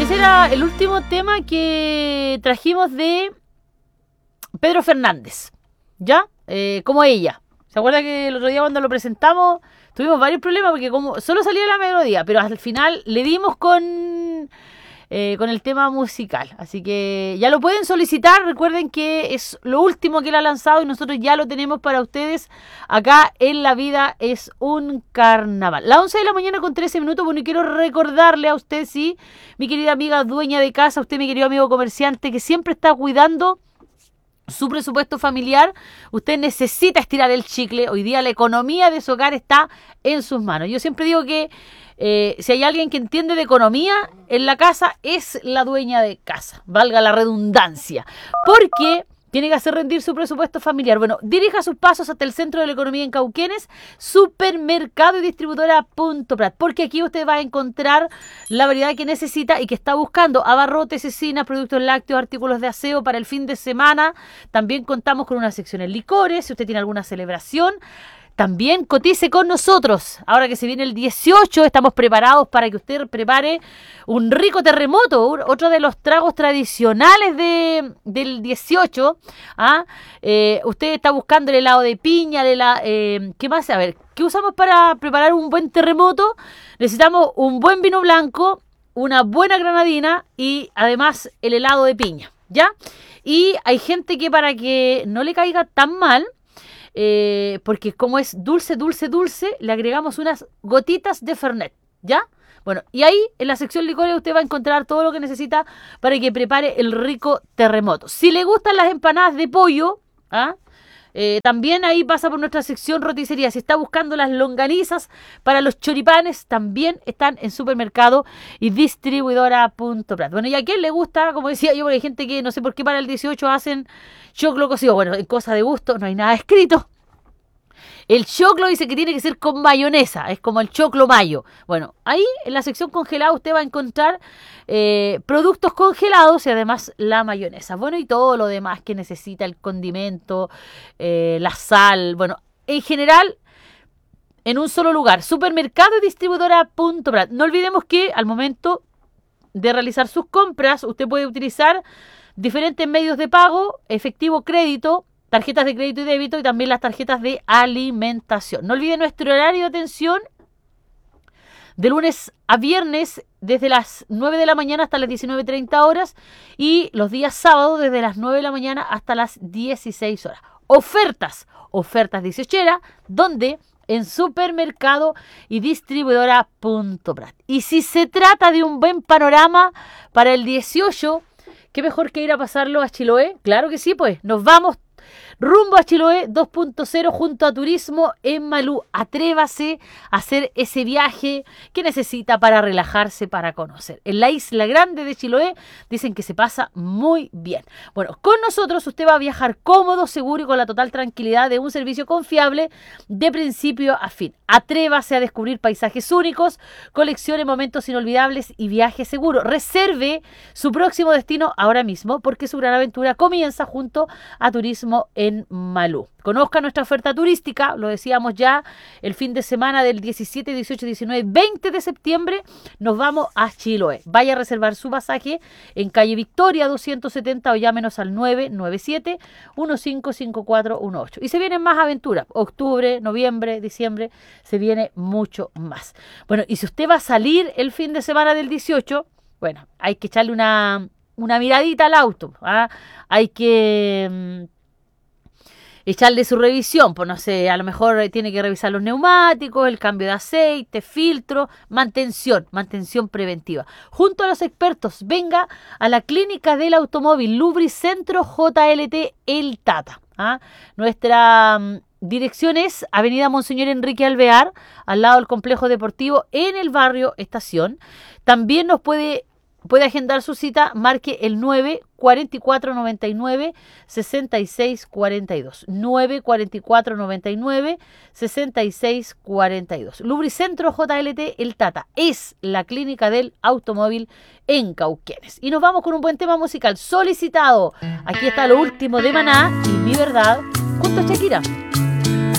ese era el último tema que trajimos de Pedro Fernández, ¿ya? Como ella. ¿Se acuerda que el otro día cuando lo presentamos tuvimos varios problemas porque como solo salía la melodía, pero al final le dimos con el tema musical? Así que ya lo pueden solicitar. Recuerden que es lo último que él ha lanzado y nosotros ya lo tenemos para ustedes acá en La Vida es un Carnaval. Las 11 de la mañana con 13 minutos. Bueno, y quiero recordarle a usted, sí, mi querida amiga dueña de casa, usted, mi querido amigo comerciante, que siempre está cuidando su presupuesto familiar. Usted necesita estirar el chicle. Hoy día la economía de su hogar está en sus manos. Yo siempre digo que si hay alguien que entiende de economía en la casa, es la dueña de casa, valga la redundancia, porque tiene que hacer rendir su presupuesto familiar. Bueno, dirija sus pasos hasta el Centro de la Economía en Cauquenes, Supermercado y Distribuidora Punto Prat, porque aquí usted va a encontrar la variedad que necesita y que está buscando: abarrotes, cecinas, productos lácteos, artículos de aseo para el fin de semana. También contamos con una sección en licores, si usted tiene alguna celebración. También cotice con nosotros. Ahora que se viene el 18, estamos preparados para que usted prepare un rico terremoto, otro de los tragos tradicionales del 18. Usted está buscando el helado de piña, ¿qué más? A ver, ¿qué usamos para preparar un buen terremoto? Necesitamos un buen vino blanco, una buena granadina y además el helado de piña, ¿ya? Y hay gente que, para que no le caiga tan mal, porque como es dulce, le agregamos unas gotitas de Fernet, ¿ya? Bueno, y ahí en la sección licores usted va a encontrar todo lo que necesita para que prepare el rico terremoto. Si le gustan las empanadas de pollo, también ahí pasa por nuestra sección roticería. Si está buscando las longanizas para los choripanes, también están en Supermercado y Distribuidora Punto Prat. Bueno, y a quién le gusta, como decía yo, porque hay gente que no sé por qué para el 18 hacen choclo cocido. Bueno, en cosa de gusto no hay nada escrito. El choclo dice que tiene que ser con mayonesa, es como el choclo mayo. Bueno, ahí en la sección congelada usted va a encontrar productos congelados y además la mayonesa. Bueno, y todo lo demás que necesita, el condimento, la sal. Bueno, en general, en un solo lugar, Supermercado y Distribuidora Punto Prat. No olvidemos que al momento de realizar sus compras, usted puede utilizar diferentes medios de pago: efectivo, crédito, tarjetas de crédito y débito, y también las tarjetas de alimentación. No olvide nuestro horario de atención de lunes a viernes desde las 9 de la mañana hasta las 19:30 horas y los días sábados desde las 9 de la mañana hasta las 16 horas. Ofertas 18, donde en Supermercado y Distribuidora Punto Prat. Y si se trata de un buen panorama para el 18, ¿qué mejor que ir a pasarlo a Chiloé? Claro que sí, pues nos vamos rumbo a Chiloé 2.0 junto a Turismo en Malú. Atrévase a hacer ese viaje que necesita para relajarse, para conocer. En la isla grande de Chiloé dicen que se pasa muy bien. Bueno, con nosotros usted va a viajar cómodo, seguro y con la total tranquilidad de un servicio confiable de principio a fin. Atrévase a descubrir paisajes únicos, coleccione momentos inolvidables y viaje seguro. Reserve su próximo destino ahora mismo, porque su gran aventura comienza junto a Turismo en Malú. Conozca nuestra oferta turística, lo decíamos ya, el fin de semana del 17, 18, 19, 20 de septiembre nos vamos a Chiloé. Vaya a reservar su pasaje en calle Victoria 270 o llámenos al 997-155418. Y se vienen más aventuras, octubre, noviembre, diciembre, se viene mucho más. Bueno, y si usted va a salir el fin de semana del 18, bueno, hay que echarle una miradita al auto, hay que echarle su revisión, pues no sé, a lo mejor tiene que revisar los neumáticos, el cambio de aceite, filtro, mantención preventiva. Junto a los expertos, venga a la Clínica del Automóvil Lubricentro JLT El Tata. Nuestra dirección es Avenida Monseñor Enrique Alvear, al lado del Complejo Deportivo, en el barrio Estación. También nos puede agendar su cita, marque el 944-99-6642. 944-99-6642. Lubricentro JLT El Tata es la clínica del automóvil en Cauquenes. Y nos vamos con un buen tema musical solicitado. Aquí está lo último de Maná y Mi Verdad junto a Shakira.